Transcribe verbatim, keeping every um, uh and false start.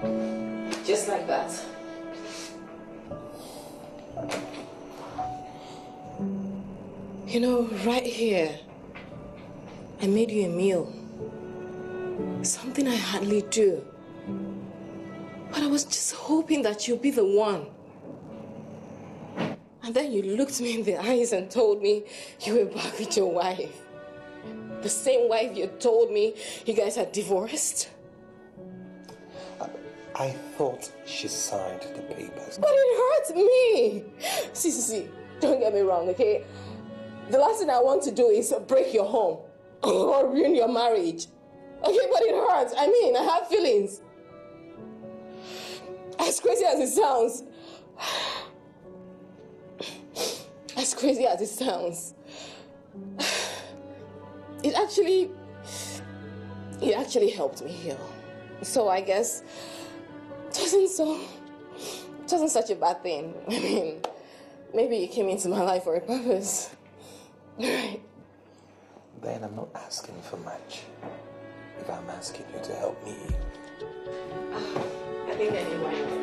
Just like that. You know, right here, I made you a meal. Something I hardly do. But I was just hoping that you'd be the one. And then you looked me in the eyes and told me you were back with your wife. The same wife you told me you guys had divorced. I, I thought she signed the papers. But it hurts me. See, see, see, don't get me wrong, okay? The last thing I want to do is break your home or ruin your marriage. Okay, but it hurts. I mean, I have feelings. As crazy as it sounds, as crazy as it sounds, it actually, it actually helped me heal. So I guess it wasn't so, it wasn't such a bad thing. I mean, maybe you came into my life for a purpose. Right. Then I'm not asking for much. If I'm asking you to help me. Uh, I think anyway.